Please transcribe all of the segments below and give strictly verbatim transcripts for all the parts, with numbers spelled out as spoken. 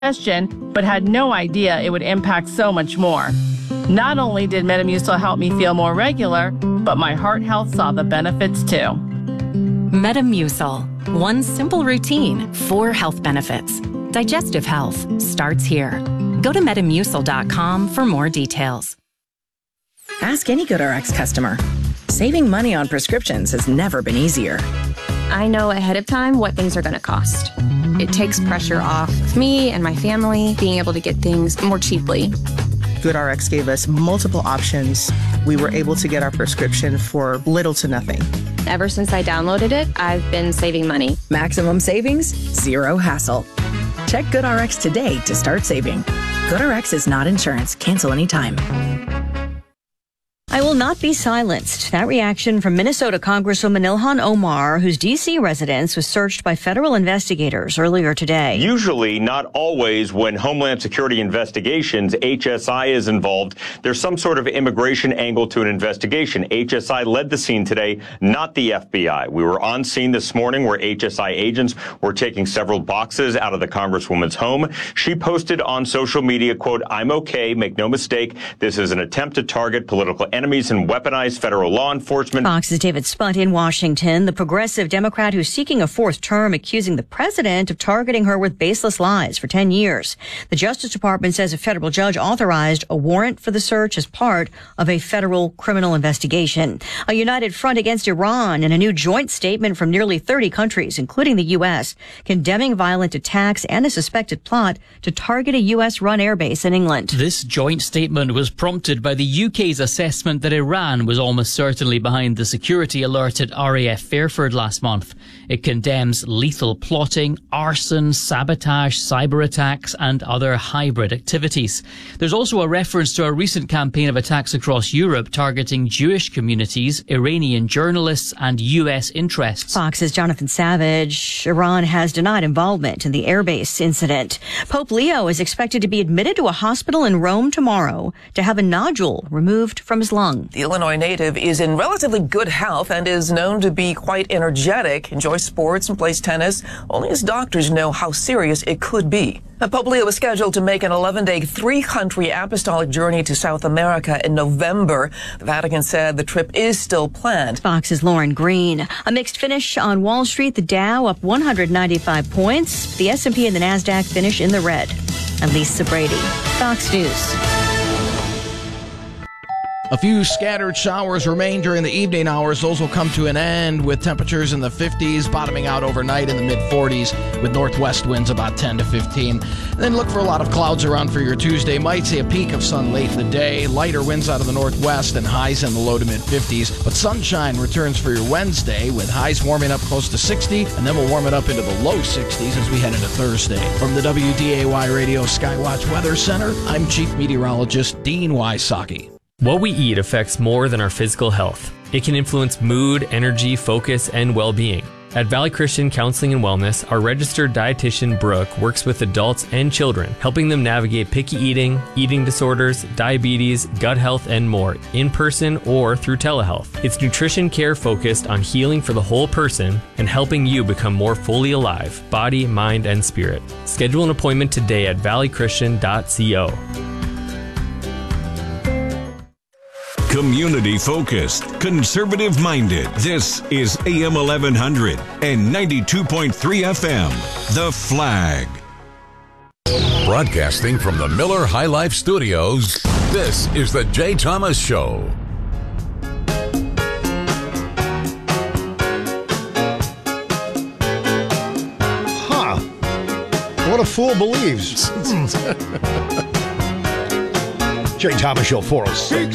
digestion, but had no idea it would impact so much more. Not only did Metamucil help me feel more regular, but my heart health saw the benefits too. Metamucil. One simple routine, four health benefits. Digestive health starts here. Go to metamucil dot com for more details. Ask any GoodRx customer. Saving money on prescriptions has never been easier. I know ahead of time what things are going to cost. It takes pressure off of me and my family being able to get things more cheaply. GoodRx gave us multiple options. We were able to get our prescription for little to nothing. Ever since I downloaded it, I've been saving money. Maximum savings, zero hassle. Check GoodRx today to start saving. GoodRx is not insurance. Cancel anytime. I will not be silenced. That reaction from Minnesota Congresswoman Ilhan Omar, whose D C residence was searched by federal investigators earlier today. Usually, not always, when Homeland Security investigations, H S I is involved. There's some sort of immigration angle to an investigation. H S I led the scene today, not the F B I. We were on scene this morning where H S I agents were taking several boxes out of the Congresswoman's home. She posted on social media, quote, "I'm okay. Make no mistake. This is an attempt to target political enemies and weaponize federal law enforcement." Fox's David Sputt in Washington. The progressive Democrat who's seeking a fourth term, accusing the president of targeting her with baseless lies for ten years. The Justice Department says a federal judge authorized a warrant for the search as part of a federal criminal investigation. A united front against Iran and a new joint statement from nearly thirty countries, including the U S, condemning violent attacks and a suspected plot to target a U S-run airbase in England. This joint statement was prompted by the U K's assessment that Iran was almost certainly behind the security alert at R A F Fairford last month. It condemns lethal plotting, arson, sabotage, cyber attacks and other hybrid activities. There's also a reference to a recent campaign of attacks across Europe targeting Jewish communities, Iranian journalists and U S interests. Fox's Jonathan Savage. Iran has denied involvement in the airbase incident. Pope Leo is expected to be admitted to a hospital in Rome tomorrow to have a nodule removed from his lung. The Illinois native is in relatively good health and is known to be quite energetic, enjoys sports and plays tennis. Only his doctors know how serious it could be. Now, Pope Leo is scheduled to make an eleven-day, three-country apostolic journey to South America in November. The Vatican said the trip is still planned. Fox's Lauren Green. A mixed finish on Wall Street. The Dow up one hundred ninety-five points. The S and P and the NASDAQ finish in the red. And Lisa Brady, Fox News. A few scattered showers remain during the evening hours. Those will come to an end with temperatures in the fifties, bottoming out overnight in the mid-forties with northwest winds about ten to fifteen. And then look for a lot of clouds around for your Tuesday. Might see a peak of sun late in the day. Lighter winds out of the northwest and highs in the low to mid-fifties. But sunshine returns for your Wednesday with highs warming up close to sixty, and then we'll warm it up into the low sixties as we head into Thursday. From the W D A Y Radio Skywatch Weather Center, I'm Chief Meteorologist Dean Wysocki. What we eat affects more than our physical health. It can influence mood, energy, focus, and well-being. At Valley Christian Counseling and Wellness, our registered dietitian, Brooke, works with adults and children, helping them navigate picky eating, eating disorders, diabetes, gut health, and more, in person or through telehealth. It's nutrition care focused on healing for the whole person and helping you become more fully alive, body, mind, and spirit. Schedule an appointment today at valley christian dot co. Community-focused, conservative-minded. This is A M eleven hundred and ninety-two point three F M, The Flag. Broadcasting from the Miller High Life Studios, this is The Jay Thomas Show. Huh. What a fool believes. Jay Thomas Show, four oh six.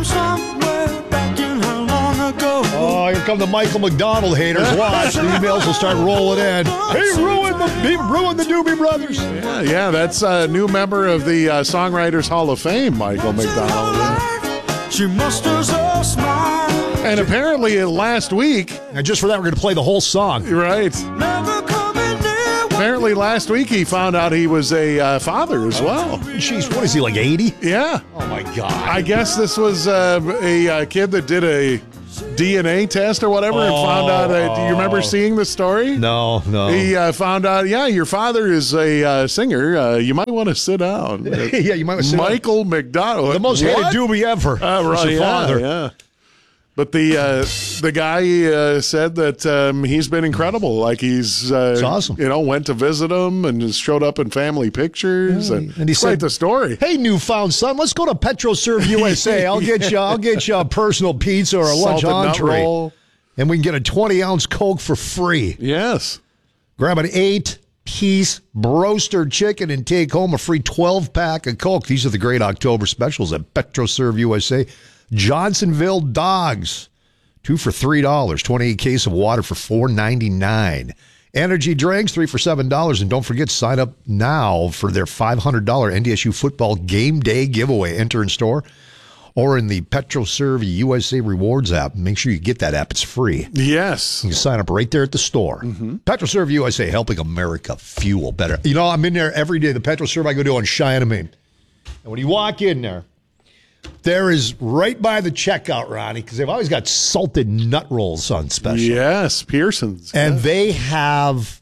Oh, here come the Michael McDonald haters. Watch, the emails will start rolling in. He ruined the, he ruined the Doobie Brothers. Yeah, yeah, that's a new member of the uh, Songwriters Hall of Fame, Michael McDonald. She musters a smile. And apparently uh, last week... And just for that, we're going to play the whole song. Right. Apparently last week he found out he was a uh, father as well. Jeez, what is he, like eighty? Yeah. Oh, my God. I guess this was uh, a uh, kid that did a D N A test or whatever and found out. Uh, do you remember seeing the story? No, no. He uh, found out, yeah, your father is a uh, singer. Uh, you might want to sit down. yeah, you might want to sit Michael down. McDonald. The most hated doobie ever. Uh, right, your yeah, father. Yeah. But the uh, the guy uh, said that um, he's been incredible. Like he's, uh, It's awesome. You know, went to visit him and just showed up in family pictures. Yeah, and, and he it's said quite the story. Hey, newfound son, let's go to PetroServe U S A. I'll get you. I'll get you a personal pizza or a lunch Salted nut entree, roll. and we can get a twenty ounce Coke for free. Yes. Grab an eight piece broaster chicken and take home a free twelve pack of Coke. These are the great October specials at PetroServe U S A. Johnsonville Dogs. Two for three dollars. twenty-eight case of water for four ninety-nine. Energy drinks, three for seven dollars. And don't forget, sign up now for their five hundred dollars N D S U football game day giveaway. Enter in store or in the PetroServe U S A Rewards app. Make sure you get that app. It's free. Yes. You can sign up right there at the store. Mm-hmm. PetroServe U S A, helping America fuel better. You know, I'm in there every day. The PetroServe I go to on Cheyenne, Maine. And when you walk in there, there is right by the checkout, Ronnie, because they've always got salted nut rolls on special. Yes, Pearson's. And yeah. they have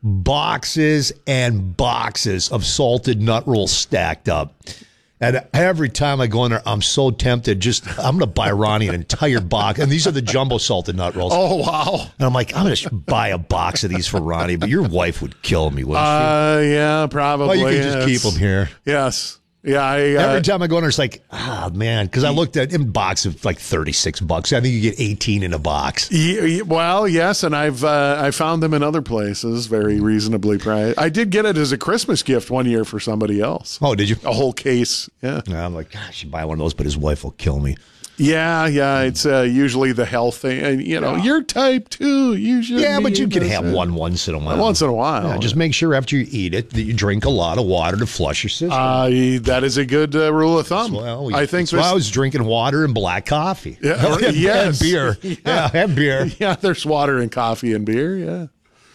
boxes and boxes of salted nut rolls stacked up. And every time I go in there, I'm so tempted. Just I'm going to buy Ronnie an entire box. And these are the jumbo salted nut rolls. Oh, wow. And I'm like, I'm going to buy a box of these for Ronnie. But your wife would kill me, wouldn't she? Uh, yeah, probably. Well, you can yes. just keep them here. Yes. Yeah, I, uh, every time I go in there, it's like, ah, oh, man, because I looked at in a box of like thirty-six bucks. I think you get eighteen in a box. Yeah, well, yes, and I've uh, I found them in other places, very reasonably priced. I did get it as a Christmas gift one year for somebody else. Oh, did you? A whole case. Yeah. yeah I'm like, gosh, I should buy one of those, but his wife will kill me. Yeah, yeah, it's uh, usually the health thing. And, you know, yeah. you're type two. You should. Yeah, but you can have one once in a while. Once in a while. Yeah, just make sure after you eat it that you drink a lot of water to flush your system. Uh, that is a good uh, rule of thumb. Well, we, I think that's why I was drinking water and black coffee. Yeah, or, and, yes. and beer. Yeah. yeah, and beer. Yeah, there's water and coffee and beer. Yeah.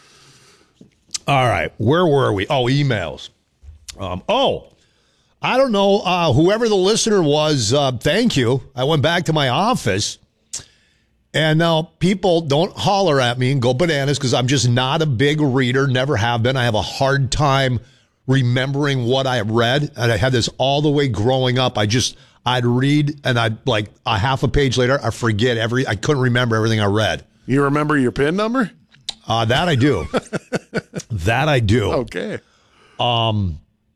All right, where were we? Oh, emails. Um, oh. I don't know, uh, whoever the listener was, uh, thank you. I went back to my office, and now people don't holler at me and go bananas because I'm just not a big reader, never have been. I have a hard time remembering what I read, and I had this all the way growing up. I just, I'd read, and I'd, like, a half a page later, I forget every, I couldn't remember everything I read. You remember your PIN number? Uh, that I do. that I do. Okay. Um...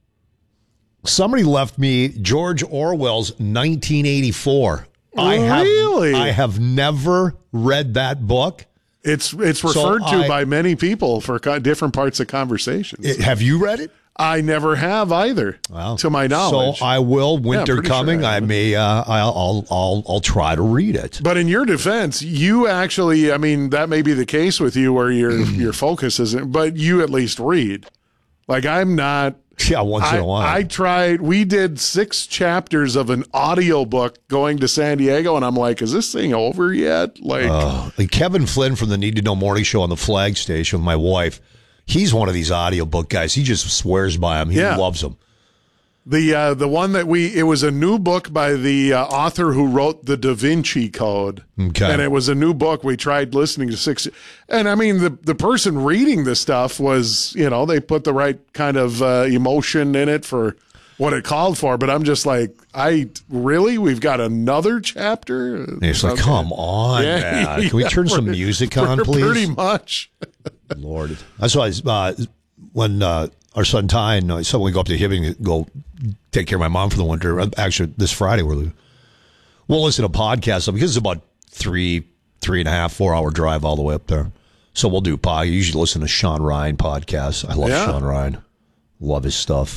Somebody left me George Orwell's nineteen eighty-four. I really? Have, I have never read that book. It's it's referred so to I, by many people for co- different parts of conversations. It, have you read it? I never have either, well, to my knowledge. So I will. Winter yeah, coming, sure I, I may. Uh, I'll, I'll I'll I'll try to read it. But in your defense, you actually, I mean, that may be the case with you where your your focus isn't, but you at least read. Like I'm not. Yeah, once I, in a while. I tried, we did six chapters of an audiobook going to San Diego, and I'm like, is this thing over yet? Like, uh, like Kevin Flynn from the Need to Know Morning Show on the Flag Station with my wife, he's one of these audiobook guys. He just swears by them. He yeah. loves them. The uh, the one that we, it was a new book by the uh, author who wrote the Da Vinci Code. Okay. And it was a new book. We tried listening to six. And I mean, the, the person reading the stuff was, you know, they put the right kind of uh, emotion in it for what it called for. But I'm just like, I really? We've got another chapter? And it's like, okay. Come on, yeah, man. Can we turn yeah, some music on, please? Pretty much. Lord. That's why uh, when uh, our son Ty and uh, so we go up to Hibbing to go take care of my mom for the winter. Actually, this Friday we're we'll listen to podcasts because it's about three, three and a half, four hour drive all the way up there. So we'll do pod. I usually listen to Sean Ryan podcasts. I love yeah. Sean Ryan. Love his stuff.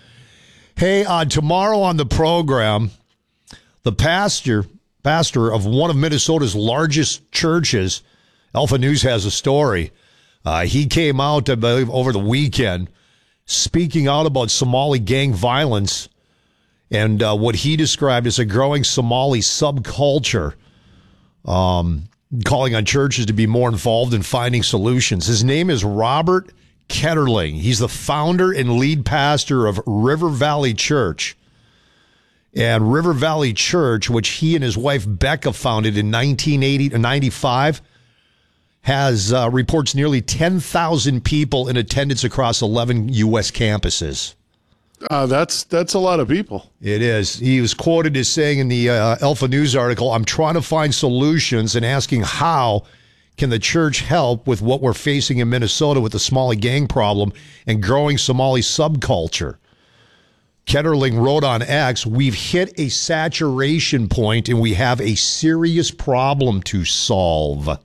Hey, uh, tomorrow on the program, the pastor pastor of one of Minnesota's largest churches, Alpha News has a story. Uh, he came out, I believe, over the weekend, speaking out about Somali gang violence and uh, what he described as a growing Somali subculture, um, calling on churches to be more involved in finding solutions. His name is Robert Ketterling. He's the founder and lead pastor of River Valley Church. And River Valley Church, which he and his wife Becca founded in nineteen eighty or ninety-five, has uh, reports nearly ten thousand people in attendance across eleven U S campuses. Uh, that's that's a lot of people. It is. He was quoted as saying in the uh, Alpha News article, "I'm trying to find solutions and asking how can the church help with what we're facing in Minnesota with the Somali gang problem and growing Somali subculture." Ketterling wrote on X, "We've hit a saturation point and we have a serious problem to solve."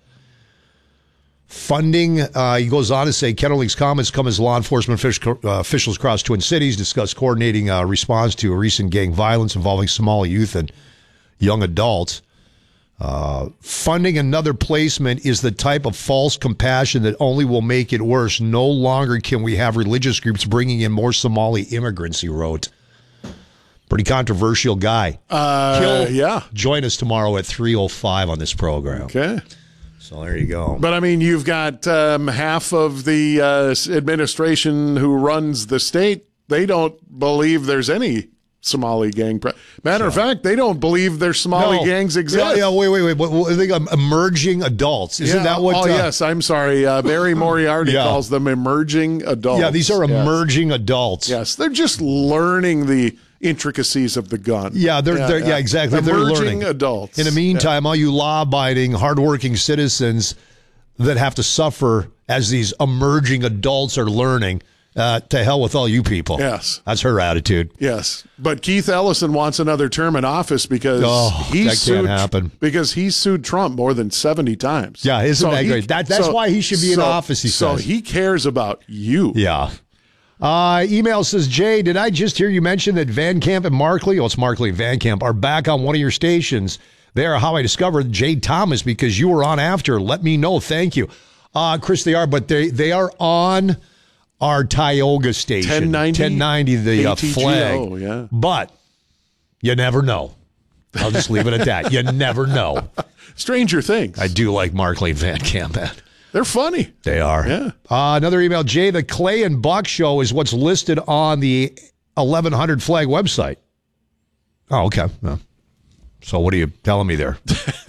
Funding, uh, he goes on to say, Ketterling's comments come as law enforcement official, uh, officials across Twin Cities discuss coordinating a response to a recent gang violence involving Somali youth and young adults. Uh, funding another placement is the type of false compassion that only will make it worse. No longer can we have religious groups bringing in more Somali immigrants, he wrote. Pretty controversial guy. Uh, He'll yeah. join us tomorrow at three oh five on this program. Okay. So there you go. But, I mean, you've got um, half of the uh, administration who runs the state. They don't believe there's any Somali gang. Pre- Matter of fact, they don't believe there's Somali No. gangs exist. Yeah, yeah, wait, wait, wait. What, what, I think um, emerging adults. Isn't Yeah. that what? Oh, uh, yes. I'm sorry. Uh, Barry Moriarty Yeah. calls them emerging adults. Yeah, these are Yes. emerging adults. Yes, they're just learning the intricacies of the gun. Yeah, they're, yeah, they're, yeah, exactly. They're Emerging learning. adults. In the meantime, all you law-abiding, hardworking citizens that have to suffer as these emerging adults are learning, uh, to hell with all you people. Yes. That's her attitude. Yes, but Keith Ellison wants another term in office because Oh, he that can't sued happen. because he sued Trump more than seventy times. Yeah, isn't that he- great? That- that's why he should be in so- office, he so says. he cares about you. Yeah. Uh, email says, Jay, did I just hear you mention that Van Camp and Markley, oh, it's Markley and Van Camp, are back on one of your stations? They are how I discovered Jay Thomas because you were on after. Let me know. Thank you. Uh, Chris, they are, but they, they are on our Tioga station. ten ninety ten ninety, the uh, A T G O, flag. yeah. But you never know. I'll just leave it at that. You never know. Stranger things. I do like Markley and Van Camp, man. They're funny. They are. Yeah. Uh, another email, Jay, the Clay and Buck show is what's listed on the eleven hundred flag website. Oh, okay. Well, so what are you telling me there?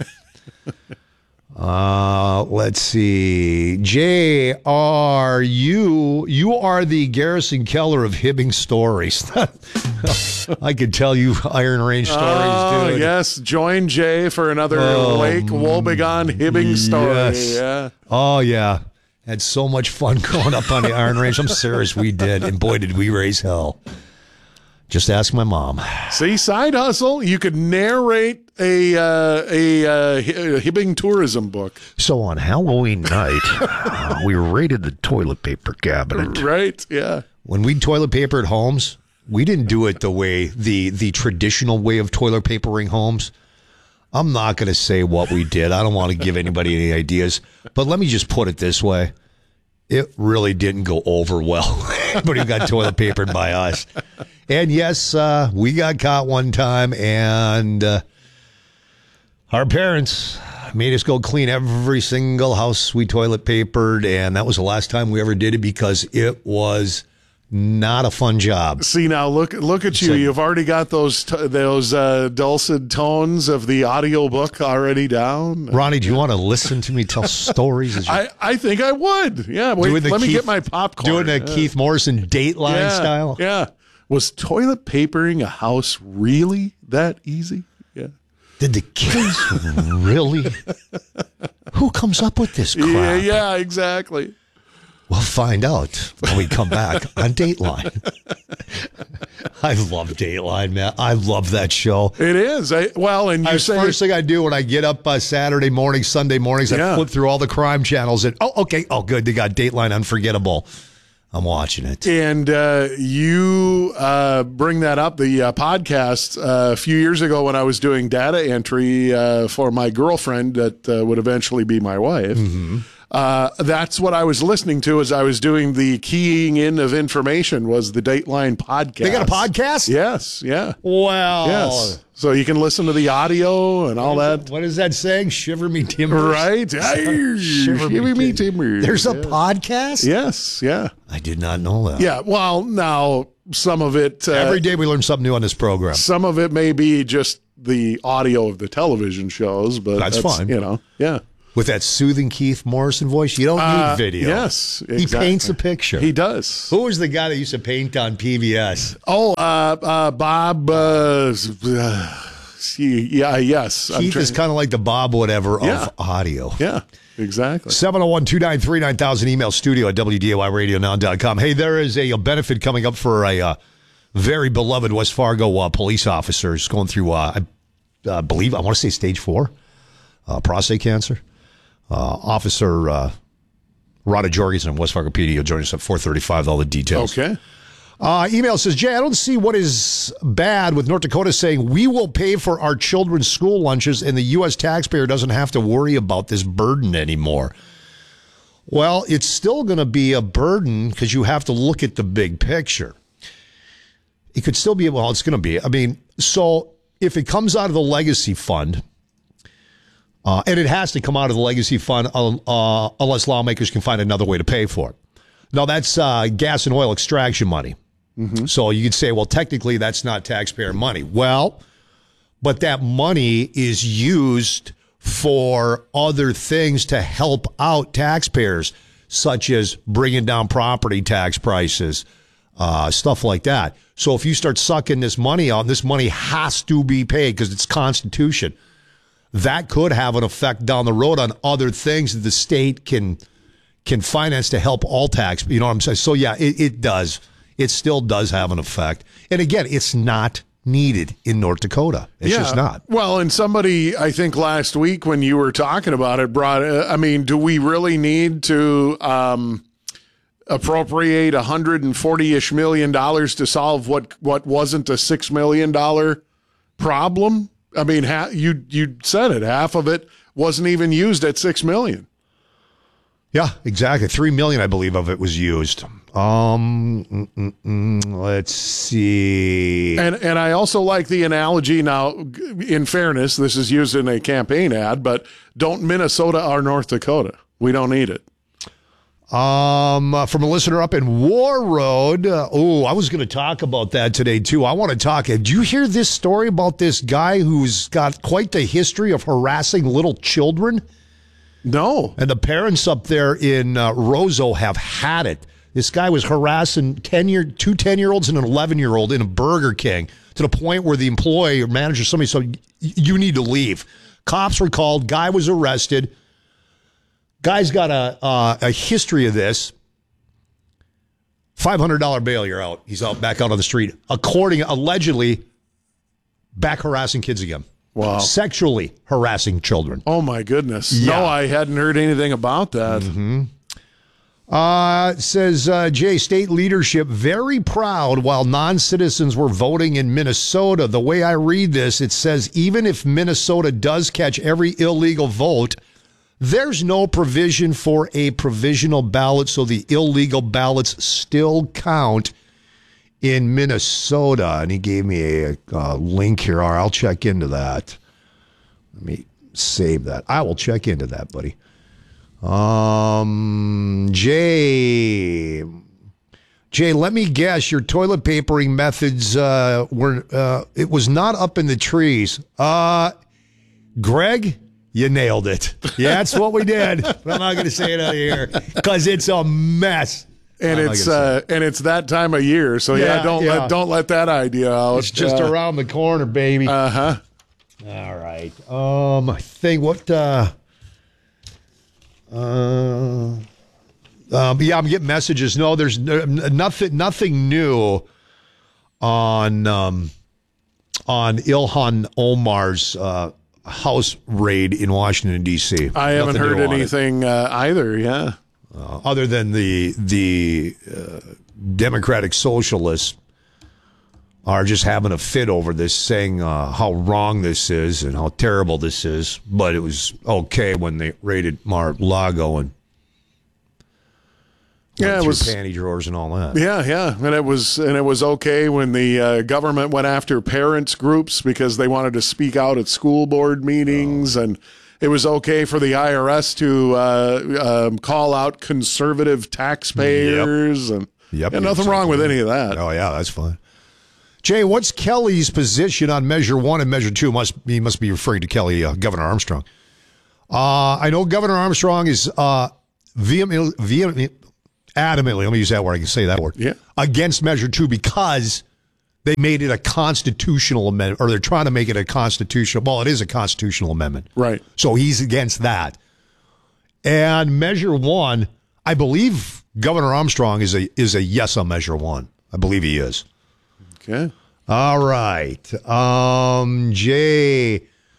uh, let's see. Jay, are you, you are the Garrison Keller of Hibbing stories. I could tell you Iron Range stories, Oh, dude. yes. Join Jay for another Oh, Lake Wobegon Hibbing story. Yes. Yeah. Oh, yeah. Had so much fun growing up on the Iron Range. I'm serious, we did. And boy, did we raise hell. Just ask my mom. See, side hustle. You could narrate a uh, a uh, Hibbing tourism book. So on Halloween night, uh, we raided the toilet paper cabinet. Right, yeah. When we toilet papered homes, we didn't do it the way, the, the traditional way of toilet papering homes. I'm not going to say what we did. I don't want to give anybody any ideas. But let me just put it this way. It really didn't go over well. But he got toilet papered by us. And yes, uh, we got caught one time, and uh, our parents made us go clean every single house we toilet papered, and that was the last time we ever did it because it was not a fun job. See, now look look at you. So- You've already got those t- those uh, dulcet tones of the audiobook already down. Ronnie, do you want to listen to me tell stories? As you- I, I think I would. Yeah, wait, Doing the let me Keith- get my popcorn. Doing a Yeah. Keith Morrison Dateline yeah, style? Yeah. Was toilet papering a house really that easy? Yeah. Did the kids really? Who comes up with this crap? Yeah, yeah, exactly. We'll find out when we come back on Dateline. I love Dateline, man. I love that show. It is. I, well, and you I, say first thing I do when I get up uh, Saturday morning, Sunday mornings, I Yeah. flip through all the crime channels and, oh, okay, oh, good, they got Dateline Unforgettable. I'm watching it. And uh, you uh, bring that up, the uh, podcast, uh, a few years ago when I was doing data entry uh, for my girlfriend that uh, would eventually be my wife. Mm-hmm. uh, that's what I was listening to as I was doing the keying in of information was the Dateline podcast. They got a podcast? Yes, yeah. Well. Yes. So you can listen to the audio and all that. What is that saying? Shiver me timbers. Right? Shiver, Shiver me, me timbers. There's a yeah. podcast? Yes, yeah. I did not know that. Yeah, well, now some of it. Uh, Every day we learn something new on this program. Some of it may be just the audio of the television shows, but that's, that's fine. You know, yeah. With that soothing Keith Morrison voice, you don't Uh, need video. yes, He exactly. paints a picture. He does. Who was the guy that used to paint on P B S? Oh, uh, uh, Bob. Uh, uh, yeah, yes. I'm Keith trying- is kind of like the Bob whatever Yeah. of audio. Yeah, exactly. seven oh one, two nine three, nine thousand, email studio at W D A Y radio now dot com. Hey, there is a, a benefit coming up for a uh, very beloved West Fargo uh, police officers going through, uh, I uh, believe, I want to say stage four, uh, prostate cancer. Uh, Officer uh, Rada Jorgensen of West Fargo P D will join us at four thirty-five, all the details. Okay. Uh, email says, Jay, I don't see what is bad with North Dakota saying we will pay for our children's school lunches and the U S taxpayer doesn't have to worry about this burden anymore. Well, it's still going to be a burden because you have to look at the big picture. It could still be, well, it's going to be, I mean, so if it comes out of the legacy fund, uh, and it has to come out of the legacy fund uh, uh, unless lawmakers can find another way to pay for it. Now, that's uh, gas and oil extraction money. Mm-hmm. So you could say, well, technically that's not taxpayer money. Well, but that money is used for other things to help out taxpayers, such as bringing down property tax prices, uh, stuff like that. So if you start sucking this money out, this money has to be paid because it's Constitution. That could have an effect down the road on other things that the state can can finance to help all tax. You know what I'm saying? So, yeah, it, it does. It still does have an effect. And, again, it's not needed in North Dakota. It's yeah. just not. Well, and somebody, I think last week when you were talking about it, brought, uh, I mean, do we really need to um, appropriate one hundred forty-ish million dollars to solve what, what wasn't a six million dollars problem? I mean, ha- you you said it. Half of it wasn't even used at six million dollars. Yeah, exactly. Three million, I believe, of it was used. Um, mm, mm, mm, let's see. And and I also like the analogy. Now, in fairness, this is used in a campaign ad, but don't Minnesota or North Dakota. We don't need it. Um, uh, from a listener up in War Road. Uh, oh, I was going to talk about that today, too. I want to talk. Did you hear this story about this guy who's got quite the history of harassing little children? No. And the parents up there in uh, Roseau have had it. This guy was harassing ten year, two ten-year-olds and an eleven-year-old in a Burger King to the point where the employee or manager, somebody said, you need to leave. Cops were called. Guy was arrested. Guy's got a uh, a history of this. five hundred dollars bail, you're out. He's out back out on the street. According, allegedly, back harassing kids again. Wow. Sexually harassing children. Oh, my goodness. Yeah. No, I hadn't heard anything about that. Mm-hmm. Uh, it says, uh, Jay, state leadership very proud while non-citizens were voting in Minnesota. The way I read this, it says even if Minnesota does catch every illegal vote, there's no provision for a provisional ballot, so the illegal ballots still count in Minnesota. And he gave me a, a link here. All right, I'll check into that. Let me save that. I will check into that, buddy. Um, Jay, Jay, let me guess. Your toilet papering methods uh, were uh, it was not up in the trees. Uh, Greg, you nailed it. Yeah, that's what we did. But I'm not going to say it out here because it's a mess. And I'm it's uh, and it's that time of year, so yeah, Yeah, don't yeah. let don't let that idea out. It's just uh, around the corner, baby. Uh huh. All right. Um, I think what. Uh, uh, um, yeah, I'm getting messages. No, there's no, nothing. Nothing new on um, on Ilhan Omar's uh, house raid in Washington D C. I haven't Nothing heard new on it. anything uh, either. Yeah. Uh, other than the the uh, Democratic Socialists are just having a fit over this, saying uh, how wrong this is and how terrible this is. But it was okay when they raided Mar-a-Lago and Yeah, it was panty drawers and all that. Yeah, yeah, and it was and it was okay when the uh, government went after parents groups because they wanted to speak out at school board meetings, oh. and it was okay for the I R S to uh, um, call out conservative taxpayers, yep. and yep, yeah, nothing wrong with any of that. Oh yeah, that's fine. Jay, what's Kelly's position on Measure One and Measure Two? Must he must be referring to Kelly, uh, Governor Armstrong. Uh, I know Governor Armstrong is uh, vehemently, vehemently, adamantly, let me use that word, I can say that word, yeah. against Measure Two because they made it a constitutional amendment, or they're trying to make it a constitutional, well, it is a constitutional amendment. Right. So he's against that. And Measure One, I believe Governor Armstrong is a is a yes on Measure One. I believe he is. Okay. All right. Um, Jay.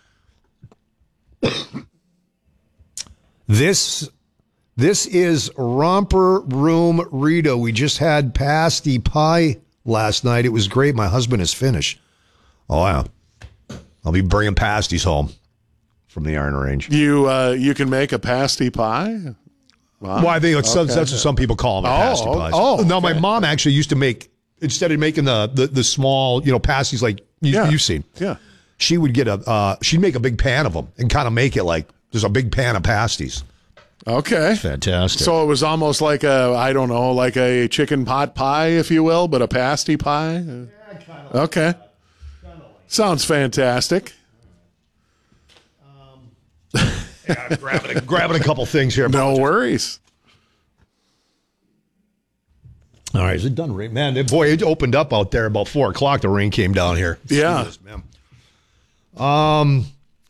This this is Romper Room Rita. We just had pasty pie last night. It was great. My husband is finished. Oh, yeah. I'll be bringing pasties home from the Iron Range. You uh, you can make a pasty pie? Wow. Well, I think it's, okay. that's what some people call them, oh, pasty pies. Oh, no, okay. My mom actually used to make, instead of making the the, the small, you know, pasties like you, yeah. you've seen, yeah, she would get a, uh, she'd make a big pan of them and kind of make it like there's a big pan of pasties. Okay. That's fantastic. So it was almost like a, I don't know, like a chicken pot pie, if you will, but a pasty pie? Yeah, kind of. Okay. Like kind of like Sounds fantastic. Um, yeah, I'm grabbing, a, grabbing a couple things here. No worries. All right, is it done, rain? Man, boy, it opened up out there about four o'clock. The rain came down here. Yeah. Jesus, man. Um...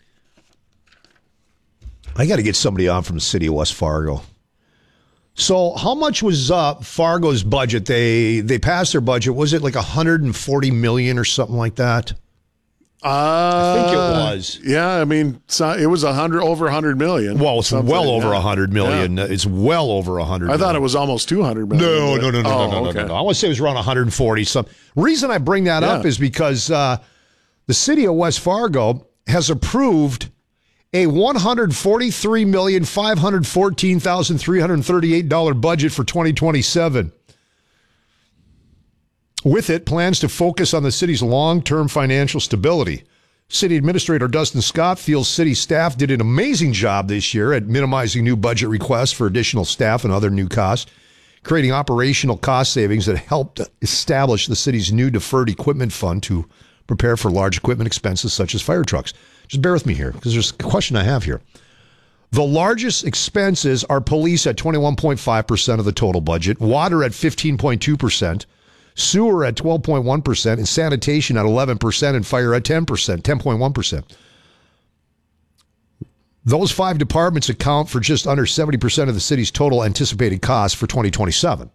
I got to get somebody on from the city of West Fargo. So how much was uh, Fargo's budget? They they passed their budget. Was it like one hundred forty million dollars or something like that? Uh, I think it was. Yeah, I mean, it was a hundred over one hundred million. Well, it's something, well over yeah. one hundred million. Yeah. It's well over one hundred I million. thought it was almost two hundred million. No, no, no, no, oh, no, no, okay. no, no. I want to say it was around one hundred forty something. Reason I bring that yeah. up is because uh, the city of West Fargo has approved a one hundred forty-three million, five hundred fourteen thousand, three hundred thirty-eight dollars budget for twenty twenty-seven. With it, plans to focus on the city's long-term financial stability. City Administrator Dustin Scott feels city staff did an amazing job this year at minimizing new budget requests for additional staff and other new costs, creating operational cost savings that helped establish the city's new deferred equipment fund to prepare for large equipment expenses such as fire trucks. Just bear with me here, because there's a question I have here. The largest expenses are police at twenty-one point five percent of the total budget, water at fifteen point two percent, sewer at twelve point one percent, and sanitation at eleven percent, and fire at ten percent, ten point one percent. Those five departments account for just under seventy percent of the city's total anticipated costs for twenty twenty-seven.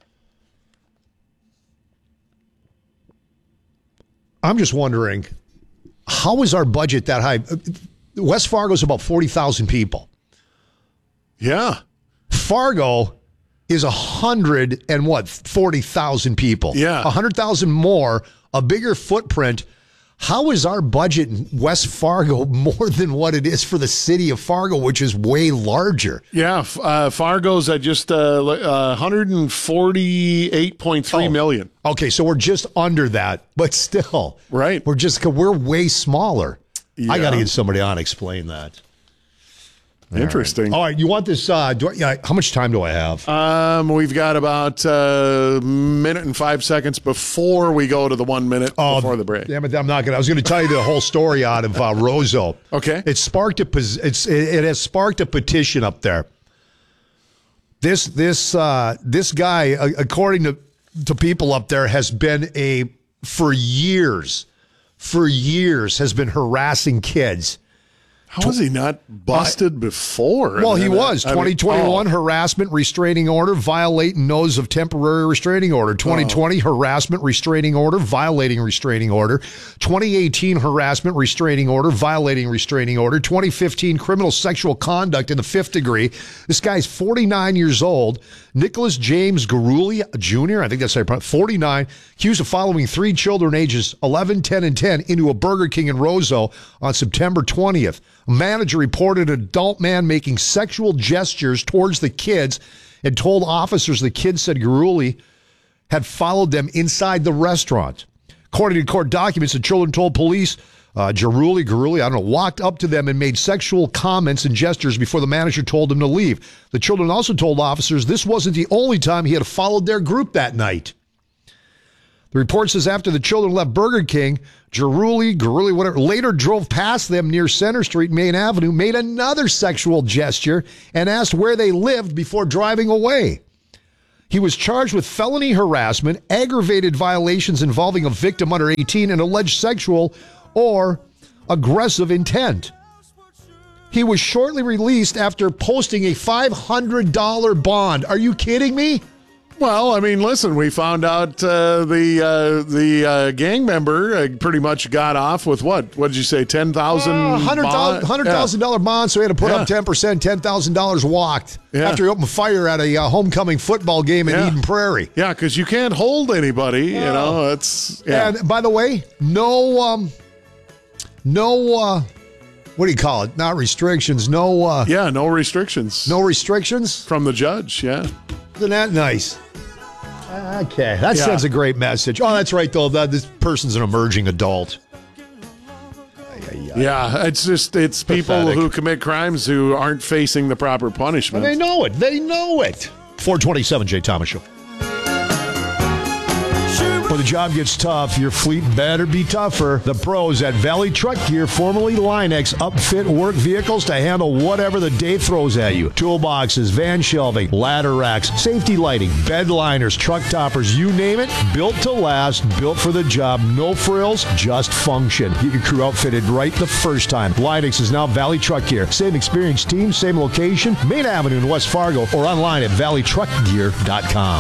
I'm just wondering, how is our budget that high? West Fargo's about forty thousand people. Yeah. Fargo is one hundred and what, forty thousand people. Yeah. one hundred thousand more, a bigger footprint. How is our budget in West Fargo more than what it is for the city of Fargo, which is way larger? Yeah, uh, Fargo's at just uh, uh, one hundred forty-eight point three oh. million. Okay, so we're just under that, but still, right? We're just we're way smaller. Yeah. I got to get somebody on to explain that. All Interesting. Right. All right, you want this? Uh, do I, yeah, how much time do I have? Um, we've got about a uh, minute and five seconds before we go to the one minute oh, before the break. Damn it! I'm not gonna. I was going to tell you the whole story out of uh, Roseau. Okay. It sparked a. It's it has sparked a petition up there. This this uh, this guy, according to to people up there, has been a for years, for years has been harassing kids. How was he not busted uh, before? Well, he then, was. twenty twenty-one, oh. harassment, restraining order, violating notice of temporary restraining order. twenty twenty, oh. harassment, restraining order, violating restraining order. twenty eighteen, harassment, restraining order, violating restraining order. twenty fifteen, criminal sexual conduct in the fifth degree. This guy's forty-nine years old. Nicholas James Garuli Junior, I think that's how you pronounce it, forty-nine, accused of following three children ages eleven, ten, and ten into a Burger King in Roseau on September twentieth. A manager reported an adult man making sexual gestures towards the kids and told officers the kids said Guruli had followed them inside the restaurant. According to court documents, the children told police uh, Guruli, Guruli, I don't know, walked up to them and made sexual comments and gestures before the manager told them to leave. The children also told officers this wasn't the only time he had followed their group that night. The report says after the children left Burger King, Guruli, Guruli, whatever, later drove past them near Center Street, Main Avenue, made another sexual gesture, and asked where they lived before driving away. He was charged with felony harassment, aggravated violations involving a victim under eighteen, and alleged sexual or aggressive intent. He was shortly released after posting a five hundred dollars bond. Are you kidding me? Well, I mean, listen, we found out uh, the uh, the uh, gang member uh, pretty much got off with what? What did you say, ten thousand dollars uh, bond? one hundred thousand dollars yeah. bond, so he had to put yeah. up ten percent, ten thousand dollars walked yeah. after he opened fire at a uh, homecoming football game in yeah. Eden Prairie. Yeah, because you can't hold anybody, you know. It's yeah. And by the way, no, um, no, uh, what do you call it? Not restrictions, no. Uh, yeah, no restrictions. No restrictions? From the judge, yeah. Isn't that nice? Okay, that yeah. sends a great message. Oh, that's right, though. That this person's an emerging adult. Yeah, it's just, it's people Pathetic. who commit crimes who aren't facing the proper punishment. And they know it. They know it. four twenty-seven, Jay Thomas Show. When the job gets tough, your fleet better be tougher. The pros at Valley Truck Gear, formerly Linex, upfit work vehicles to handle whatever the day throws at you. Toolboxes, van shelving, ladder racks, safety lighting, bed liners, truck toppers, you name it. Built to last, built for the job. No frills, just function. Get your crew outfitted right the first time. Linex is now Valley Truck Gear. Same experienced team, same location, Main Avenue in West Fargo, or online at valley truck gear dot com.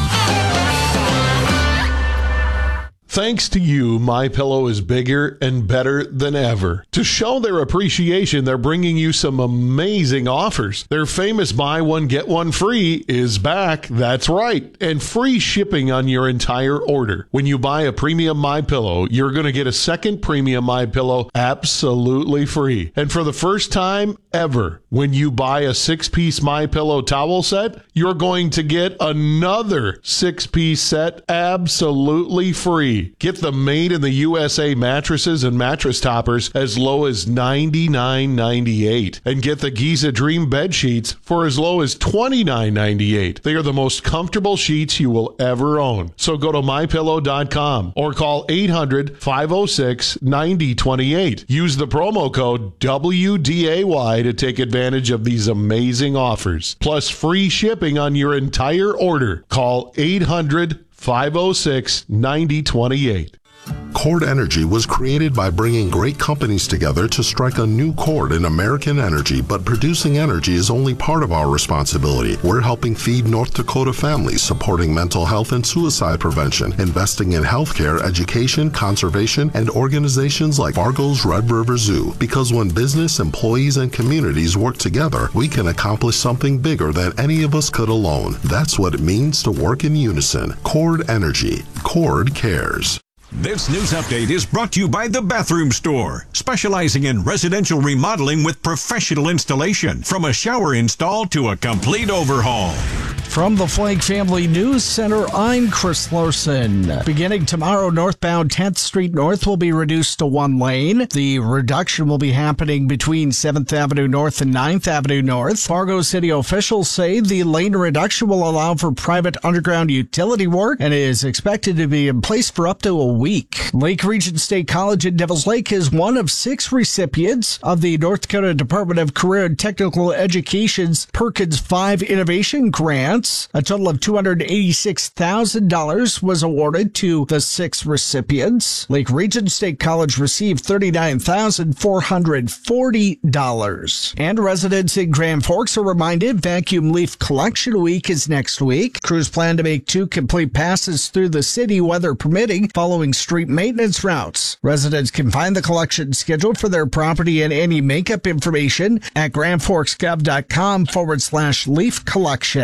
Thanks to you, MyPillow is bigger and better than ever. To show their appreciation, they're bringing you some amazing offers. Their famous buy one, get one free is back. That's right. And free shipping on your entire order. When you buy a premium MyPillow, you're going to get a second premium MyPillow absolutely free. And for the first time ever, when you buy a six-piece MyPillow towel set, you're going to get another six-piece set absolutely free. Get the made in the U S A mattresses and mattress toppers as low as ninety-nine ninety-eight, and get the Giza Dream bed sheets for as low as twenty-nine ninety-eight. They are the most comfortable sheets you will ever own. So go to my pillow dot com or call eight hundred, five oh six, ninety twenty-eight. Use the promo code W D A Y to take advantage of these amazing offers. Plus free shipping on your entire order. Call eight hundred, five oh six, ninety twenty-eight. Chord Energy was created by bringing great companies together to strike a new chord in American energy, but producing energy is only part of our responsibility. We're helping feed North Dakota families, supporting mental health and suicide prevention, investing in healthcare, education, conservation, and organizations like Fargo's Red River Zoo. Because when business, employees, and communities work together, we can accomplish something bigger than any of us could alone. That's what it means to work in unison. Chord Energy. Chord cares. This news update is brought to you by The Bathroom Store, specializing in residential remodeling with professional installation, from a shower install to a complete overhaul. From the Flake Family News Center, I'm Chris Larson. Beginning tomorrow, northbound tenth Street North will be reduced to one lane. The reduction will be happening between seventh Avenue North and ninth Avenue North. Fargo City officials say the lane reduction will allow for private underground utility work and is expected to be in place for up to a week. Lake Region State College in Devils Lake is one of six recipients of the North Dakota Department of Career and Technical Education's Perkins five Innovation Grant. A total of two hundred eighty-six thousand dollars was awarded to the six recipients. Lake Region State College received thirty-nine thousand four hundred forty dollars. And residents in Grand Forks are reminded Vacuum Leaf Collection Week is next week. Crews plan to make two complete passes through the city, weather permitting, following street maintenance routes. Residents can find the collection schedule for their property and any makeup information at grandforksgov.com forward slash leaf collection.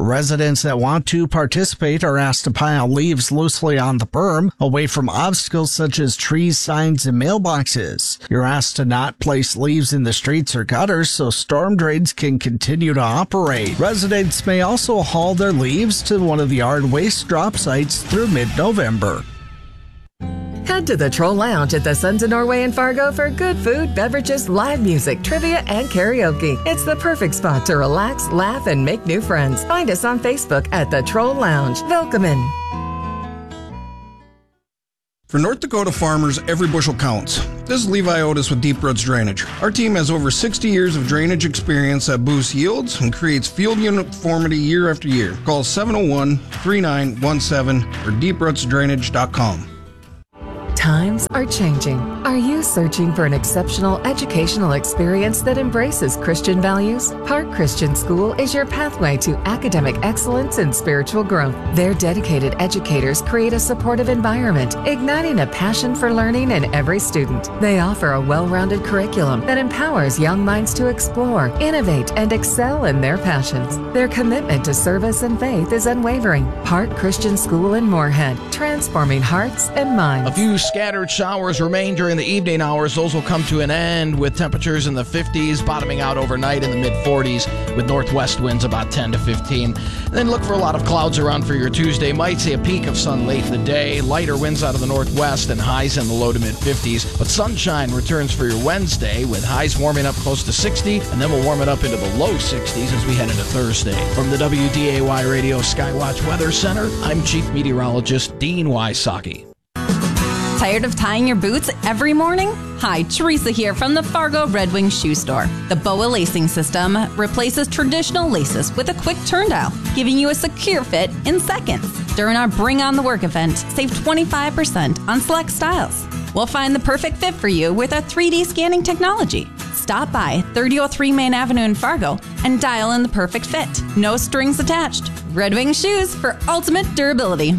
Residents that want to participate are asked to pile leaves loosely on the berm, away from obstacles such as trees, signs, and mailboxes. You're asked to not place leaves in the streets or gutters so storm drains can continue to operate. Residents may also haul their leaves to one of the yard waste drop sites through mid-November. Head to the Troll Lounge at the Sons of Norway in Fargo for good food, beverages, live music, trivia, and karaoke. It's the perfect spot to relax, laugh, and make new friends. Find us on Facebook at the Troll Lounge. Welcome. For North Dakota farmers, every bushel counts. This is Levi Otis with Deep Roots Drainage. Our team has over sixty years of drainage experience that boosts yields and creates field uniformity year after year. Call seven oh one, three nine one seven or deep roots drainage dot com. Times are changing. Are you searching for an exceptional educational experience that embraces Christian values? Park Christian School is your pathway to academic excellence and spiritual growth. Their dedicated educators create a supportive environment, igniting a passion for learning in every student. They offer a well-rounded curriculum that empowers young minds to explore, innovate, and excel in their passions. Their commitment to service and faith is unwavering. Park Christian School in Moorhead, transforming hearts and minds. A few scattered showers remain during the evening hours. Those will come to an end with temperatures in the fifties, bottoming out overnight in the mid forties with northwest winds about ten to fifteen. And then look for a lot of clouds around for your Tuesday. Might see a peak of sun late in the day, lighter winds out of the northwest and highs in the low to mid fifties. But sunshine returns for your Wednesday with highs warming up close to sixty, and then we'll warm it up into the low sixties as we head into Thursday. From the W D A Y Radio Skywatch Weather Center, I'm Chief Meteorologist Dean Wysocki. Tired of tying your boots every morning? Hi, Teresa here from the Fargo Red Wing Shoe Store. The B O A lacing system replaces traditional laces with a quick turn dial, giving you a secure fit in seconds. During our Bring on the Work event, save twenty-five percent on select styles. We'll find the perfect fit for you with our three D scanning technology. Stop by thirty oh three Main Avenue in Fargo and dial in the perfect fit. No strings attached. Red Wing Shoes for ultimate durability.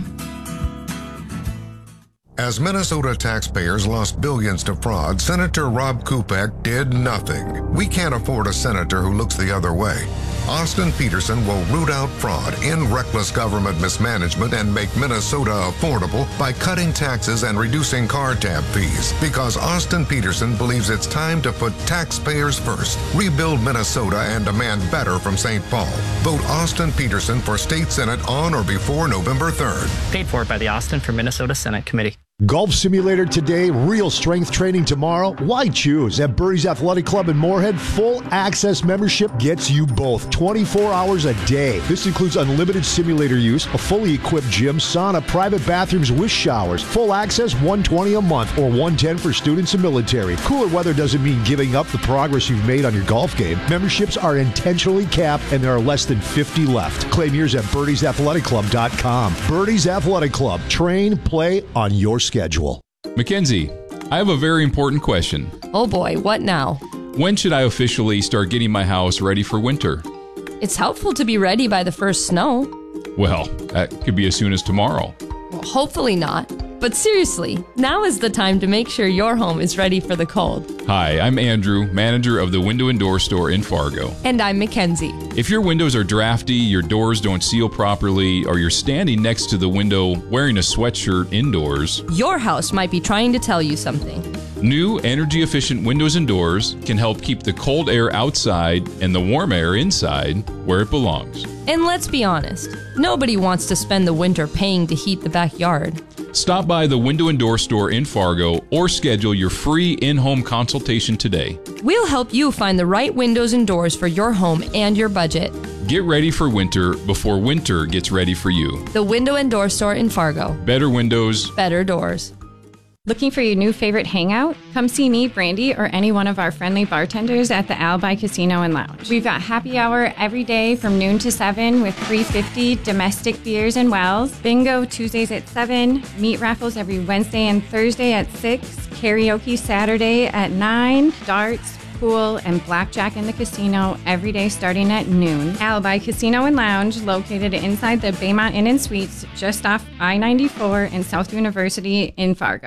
As Minnesota taxpayers lost billions to fraud, Senator Rob Kupek did nothing. We can't afford a senator who looks the other way. Austin Petersen will root out fraud, end reckless government mismanagement, and make Minnesota affordable by cutting taxes and reducing car tab fees. Because Austin Petersen believes it's time to put taxpayers first, rebuild Minnesota, and demand better from Saint Paul. Vote Austin Petersen for State Senate on or before November third. Paid for by the Austin for Minnesota Senate Committee. Golf simulator today, real strength training tomorrow. Why choose? At Birdie's Athletic Club in Moorhead, full access membership gets you both twenty-four hours a day. This includes unlimited simulator use, a fully equipped gym, sauna, private bathrooms with showers. Full access, one hundred twenty dollars a month or one hundred ten dollars for students and military. Cooler weather doesn't mean giving up the progress you've made on your golf game. Memberships are intentionally capped and there are less than fifty left. Claim yours at birdies athletic club dot com. Birdie's Athletic Club. Train, play on your schedule. Mackenzie, I have a very important question. Oh boy, what now? When should I officially start getting my house ready for winter? It's helpful to be ready by the first snow. Well, that could be as soon as tomorrow. Well, hopefully not. But seriously, now is the time to make sure your home is ready for the cold. Hi, I'm Andrew, manager of the Window and Door Store in Fargo. And I'm Mackenzie. If your windows are drafty, your doors don't seal properly, or you're standing next to the window wearing a sweatshirt indoors, your house might be trying to tell you something. New energy-efficient windows and doors can help keep the cold air outside and the warm air inside where it belongs. And let's be honest, nobody wants to spend the winter paying to heat the backyard. Stop by the Window and Door Store in Fargo or schedule your free in-home consultation today. We'll help you find the right windows and doors for your home and your budget. Get ready for winter before winter gets ready for you. The Window and Door Store in Fargo. Better windows. Better doors. Looking for your new favorite hangout? Come see me, Brandy, or any one of our friendly bartenders at the Alibi Casino and Lounge. We've got happy hour every day from noon to seven with three fifty domestic beers and wells, bingo Tuesdays at seven, meat raffles every Wednesday and Thursday at six, karaoke Saturday at nine, darts, pool, and blackjack in the casino every day starting at noon. Alibi Casino and Lounge, located inside the Baymont Inn and Suites, just off I ninety-four and South University in Fargo.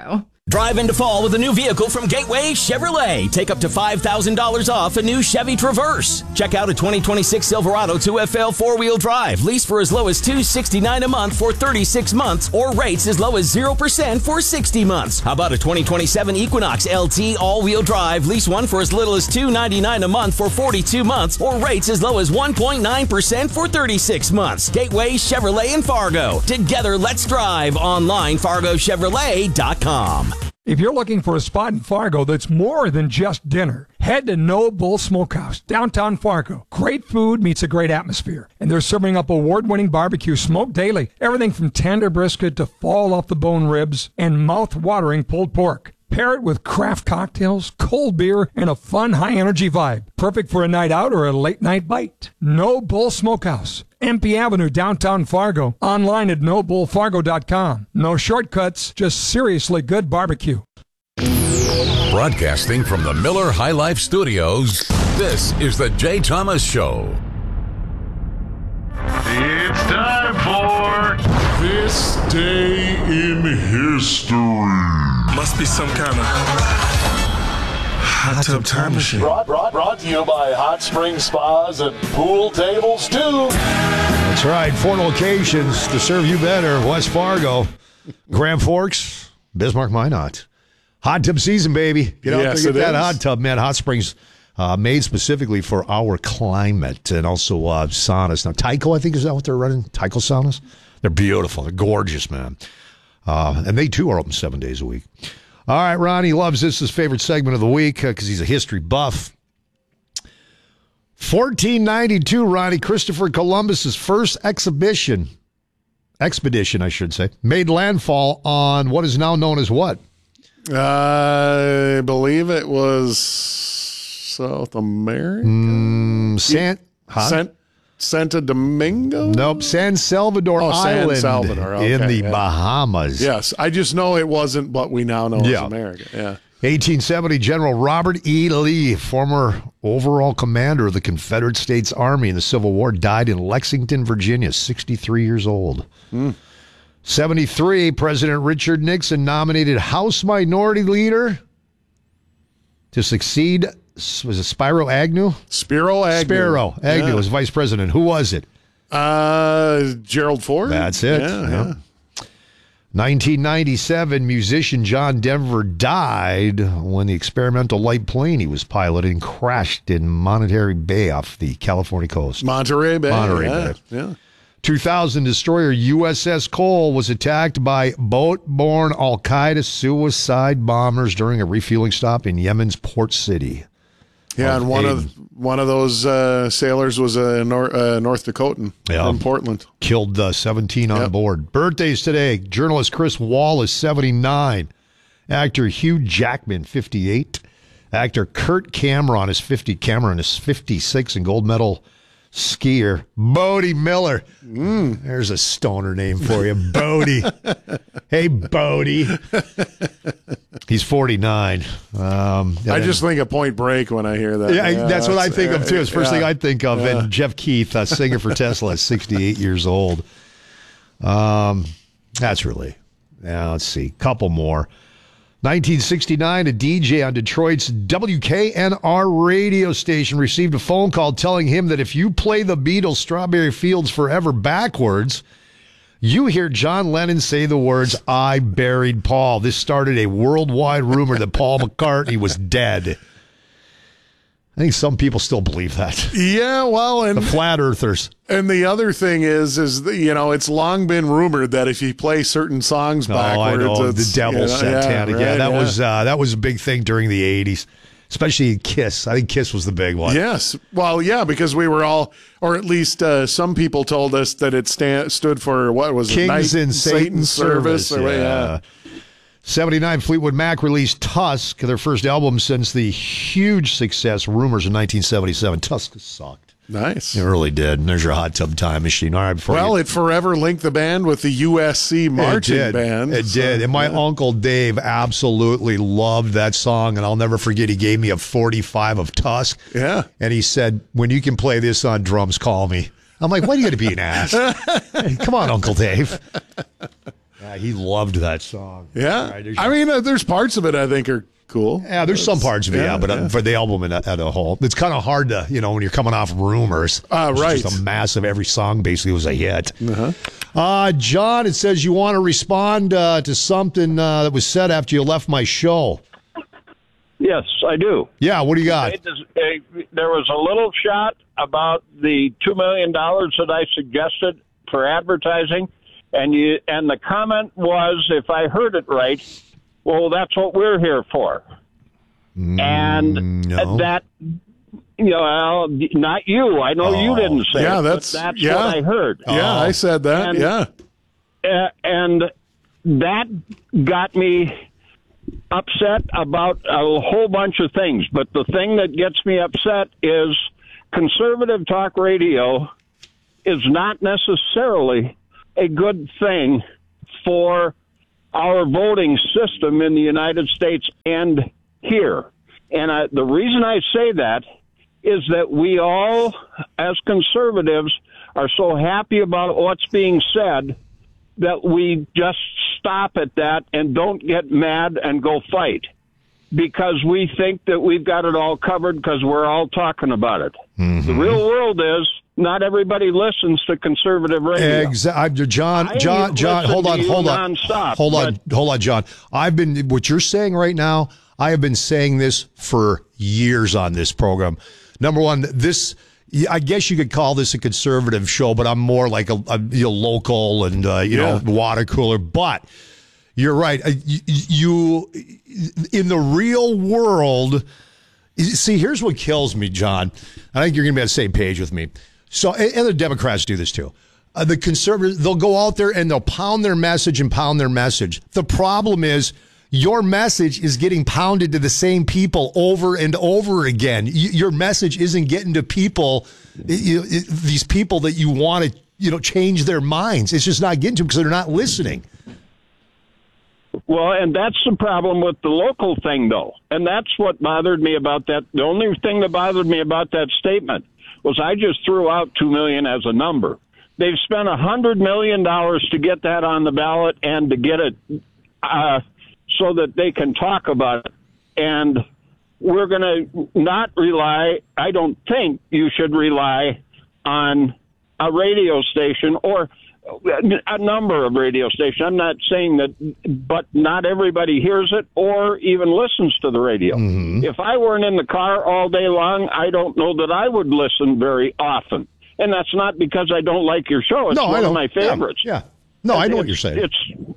Drive into fall with a new vehicle from Gateway Chevrolet. Take up to five thousand dollars off a new Chevy Traverse. Check out a twenty twenty-six Silverado two F L four-wheel drive. Lease for as low as two hundred sixty-nine dollars a month for thirty-six months or rates as low as zero percent for sixty months. How about a twenty twenty-seven Equinox L T all-wheel drive? Lease one for as little as two hundred ninety-nine dollars a month for forty-two months or rates as low as one point nine percent for thirty-six months. Gateway Chevrolet in Fargo. Together, let's drive. Online, fargo chevrolet dot com. If you're looking for a spot in Fargo that's more than just dinner, head to No Bull Smokehouse, downtown Fargo. Great food meets a great atmosphere. And they're serving up award-winning barbecue smoked daily. Everything from tender brisket to fall-off-the-bone ribs and mouth-watering pulled pork. Pair it with craft cocktails, cold beer, and a fun, high-energy vibe. Perfect for a night out or a late-night bite. No Bull Smokehouse. M P Avenue, downtown Fargo. Online at no bull fargo dot com. No shortcuts, just seriously good barbecue. Broadcasting from the Miller High Life Studios, this is the Jay Thomas Show. It's time for This Day in History. Must be some kind of hot tub time machine. Brought, brought, brought to you by Hot Spring Spas and Pool Tables, too. That's right. Four locations to serve you better. West Fargo, Grand Forks, Bismarck, Minot. Hot tub season, baby. Get out Yes, there, get it that is. hot tub, man. Hot Springs uh, made specifically for our climate, and also uh, saunas. Now, Tyco, I think, is that what they're running? Tyco saunas? They're beautiful. They're gorgeous, man. Uh, and they, too, are open seven days a week. All right, Ronnie loves this, his favorite segment of the week because uh, he's a history buff. fourteen ninety-two, Ronnie, Christopher Columbus's first exhibition, expedition, I should say, made landfall on what is now known as what? I believe it was South America. Mm, San, huh? San, Santo Domingo? Nope, San Salvador oh, Island San Salvador. Okay, in the yeah. Bahamas. Yes, I just know it wasn't what we now know Yeah. as America. Yeah. eighteen seventy, General Robert E. Lee, former overall commander of the Confederate States Army in the Civil War, died in Lexington, Virginia, sixty-three years old. Mm. seventy-three, President Richard Nixon nominated House Minority Leader to succeed, was it Spiro Agnew? Spiro Agnew. Spiro Agnew Yeah. was vice president. Who was it? Uh, Gerald Ford? That's it. Yeah, Yeah. yeah. nineteen ninety-seven, musician John Denver died when the experimental light plane he was piloting crashed in Monterey Bay off the California coast. Monterey Bay. Monterey yeah, Bay. Yeah. two thousand, destroyer U S S Cole was attacked by boat-borne Al-Qaeda suicide bombers during a refueling stop in Yemen's port city. Yeah, of and one Aden. of one of those uh, sailors was a Nor- uh, North Dakotan Yeah. from Portland. Killed uh, seventeen on Yep. board. Birthdays today. Journalist Chris Wallace, seventy-nine. Actor Hugh Jackman, fifty-eight. Actor Kurt Cameron is fifty. Cameron is fifty-six, and gold medal skier Bodie Miller. Mm, there's a stoner name for you, Bodie. Hey, Bodie. He's forty-nine. Um, I and- just think of Point Break when I hear that. yeah, I- that's what I think of too. It's the first yeah. thing I think of. Yeah. And Jeff Keith, a singer for Tesla, is sixty-eight years old. Um, that's really. Now let's see, couple more. nineteen sixty-nine, a D J on Detroit's W K N R radio station received a phone call telling him that if you play the Beatles' "Strawberry Fields Forever" backwards, you hear John Lennon say the words, "I buried Paul." This started a worldwide rumor that Paul McCartney was dead. I think some people still believe that. Yeah, well, and The flat earthers. and the other thing is, is that, you know, it's long been rumored that if you play certain songs Oh, I backwards, know. The it's, devil's you know, satanic. Yeah, Yeah, right, that yeah. was uh, that was a big thing during the eighties, especially Kiss. I think Kiss was the big one. Yes. Well, yeah, because we were all, or at least uh, some people told us that it sta- stood for, what was it? Kings Night in Satan's Service. or, yeah. yeah. seventy-nine, Fleetwood Mac released Tusk, their first album since the huge success Rumors in nineteen seventy-seven. Tusk sucked. Nice. It really did. And there's your hot tub time machine. All right, before Well, you, it forever linked the band with the U S C marching it did. band. It so, did. And my yeah. Uncle Dave absolutely loved that song. And I'll never forget, he gave me a forty-five of Tusk. Yeah. And he said, when you can play this on drums, call me. I'm like, why do you got to be an ass? Hey, come on, Uncle Dave. Yeah, he loved that song. Yeah. Right, I mean, uh, there's parts of it I think are cool. Yeah, there's some parts of it, yeah, yeah, but uh, yeah. for the album in a, at a whole, it's kind of hard to, you know, when you're coming off Rumors. Uh, It's right. Just a massive, every song basically was a hit. Uh-huh. Uh, John, it says you want to respond uh, to something uh, that was said after you left my show. Yes, I do. Yeah, what do you got? It is- uh, There was a little shot about the two million dollars that I suggested for advertising, and you and the comment was, if I heard it right, well, that's what we're here for. And no. that, you know, well, not you. I know you didn't say Yeah, it, that's- but that's yeah. what I heard. Yeah, I said that. And- yeah. Uh, and that got me upset about a whole bunch of things. But the thing that gets me upset is conservative talk radio is not necessarily a good thing for our voting system in the United States and here. And I, the reason I say that is that we all, as conservatives, are so happy about what's being said that we just stop at that and don't get mad and go fight because we think that we've got it all covered because we're all talking about it. Mm-hmm. The real world is not everybody listens to conservative radio. Exactly, John. I John. John. listen Hold on. to you Hold on. nonstop, Hold on. Hold on, John. I've been. What you're saying right now, I have been saying this for years on this program. Number one, this. I guess you could call this a conservative show, but I'm more like a, a you know, local and uh, you Yeah. know water cooler. But you're right. Uh, You, you in the real world. See, here's what kills me, John. I think you're going to be on the same page with me. So, and, and the Democrats do this too. Uh, the conservatives, they'll go out there and they'll pound their message and pound their message. The problem is your message is getting pounded to the same people over and over again. Y- your message isn't getting to people, you, you, these people that you want to, you know, change their minds. It's just not getting to them because they're not listening. Well, and that's the problem with the local thing, though. And that's what bothered me about that. The only thing that bothered me about that statement was I just threw out two million dollars as a number. They've spent one hundred million dollars to get that on the ballot and to get it uh, so that they can talk about it. And we're going to not rely, I don't think you should rely on a radio station or a number of radio stations. I'm not saying that, but not everybody hears it or even listens to the radio. Mm-hmm. If I weren't in the car all day long, I don't know that I would listen very often. And that's not because I don't like your show. It's No, I one of don't. my favorites. Yeah, yeah. No, I know what It's- you're saying. It's,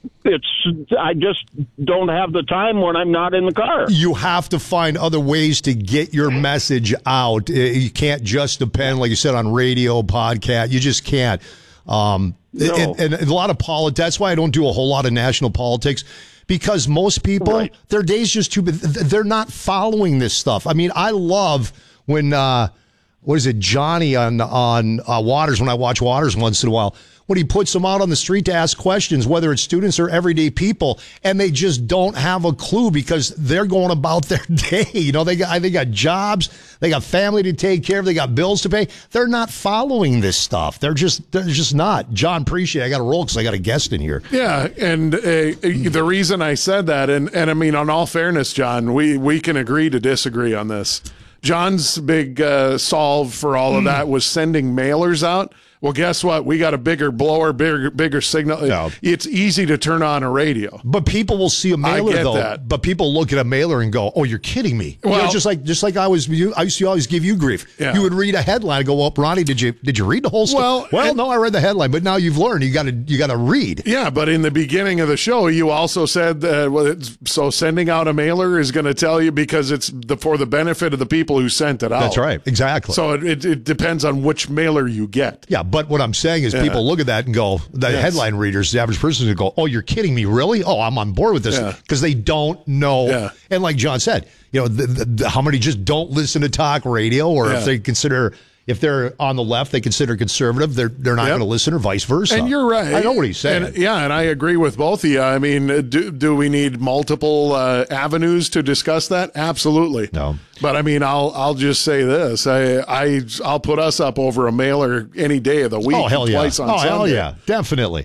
it's, I just don't have the time when I'm not in the car. You have to find other ways to get your message out. Uh, You can't just depend, like you said, on radio, podcast. You just can't. Um, No. and, and a lot of politics. That's why I don't do a whole lot of national politics, because most people, Right. their day's just too. They're not following this stuff. I mean, I love when uh, what is it, Johnny on on uh, Waters? When I watch Waters once in a while, when he puts them out on the street to ask questions, whether it's students or everyday people, and they just don't have a clue because they're going about their day. You know, they got they got jobs, they got family to take care of, they got bills to pay. They're not following this stuff. They're just they're just not. John, appreciate it. I got to roll because I got a guest in here. Yeah, and uh, the reason I said that, and, and I mean, on all fairness, John, we, we can agree to disagree on this. John's big uh, solve for all of that was sending mailers out. Well, guess what? We got a bigger blower, bigger bigger signal. Yeah. It's easy to turn on a radio. But people will see a mailer I get though. that. But people look at a mailer and go, "Oh, you're kidding me!" You know, Well- just like just like I was. You, I used to always give you grief. Yeah. You would read a headline and go, "Well, Ronnie, did you did you read the whole story?" Well, well, and- no, I read the headline. But now you've learned you got to you got to read. Yeah, but in the beginning of the show, you also said that well, it's, so sending out a mailer is going to tell you because it's the, for the benefit of the people who sent it out. That's right, exactly. So it, it, it depends on which mailer you get. Yeah, but what I'm saying is Yeah. people look at that and go, the Yes. headline readers, the average person is going to go, "Oh, you're kidding me, really? Oh, I'm on board with this," Yeah. because they don't know. Yeah. And like John said, you know, the, the, the, how many just don't listen to talk radio, or Yeah. if they consider. If they're on the left, they consider conservative. They're they're not Yep. going to listen, or vice versa. And you're right. I know what he's saying. And, yeah, and I agree with both of you. I mean, do, do we need multiple uh, avenues to discuss that? Absolutely. No. But I mean, I'll I'll just say this: I I I'll put us up over a mailer any day of the week. Oh hell yeah! Twice on Oh hell Sunday. yeah! Definitely.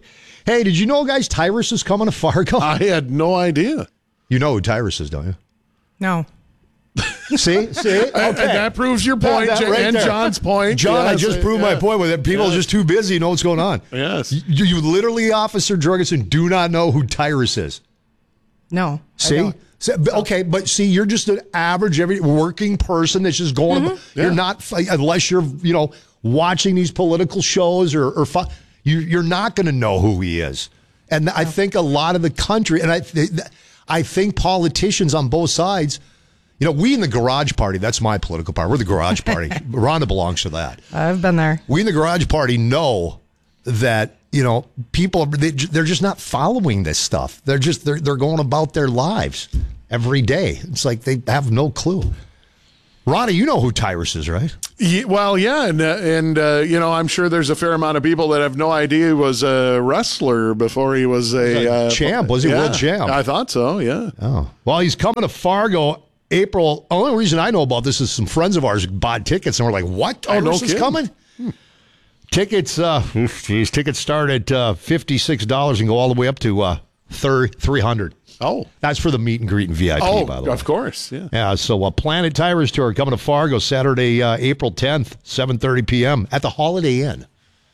Hey, did you know, guys, Tyrus is coming to Fargo? I had no idea. You know who Tyrus is, don't you? No. See? See? Okay. And that proves your point, That- that right and there. John's point. John, I Yes, just proved yeah. my point with it. People Yes. are just too busy to know what's going on. Yes. You, you literally, Officer Jorgensen, do not know who Tyrus is. No. See? So, but- okay, but see, you're just an average, every working person that's just going. Mm-hmm. You're Yeah. not, unless you're, you know, watching these political shows or, or fo- you, you're not going to know who he is. And I think a lot of the country, and I, th- I think politicians on both sides, you know, we in the Garage Party, that's my political party. We're the Garage Party. Rhonda belongs to that. I've been there. We in the Garage Party know that, you know, people, they, they're just not following this stuff. They're just, they're, they're going about their lives every day. It's like they have no clue. Ronnie, you know who Tyrus is, right? Ye- well, yeah, and uh, and uh, you know, I'm sure there's a fair amount of people that have no idea he was a wrestler before he was a Uh, uh, champ. Was he yeah, world champ? I thought so. Yeah. Oh, well, he's coming to Fargo April. The only reason I know about this is some friends of ours bought tickets, and we're like, "What? Oh, no Tyrus is kidding. coming?" Hmm. Tickets, uh, oof, geez, tickets start at uh, fifty-six dollars and go all the way up to uh, three hundred. Oh, that's for the meet and greet and V I P. Oh, by the way, of course. Yeah. Yeah, so uh, Planet Tyrus Tour coming to Fargo Saturday, uh, April tenth, seven thirty p.m. at the Holiday Inn.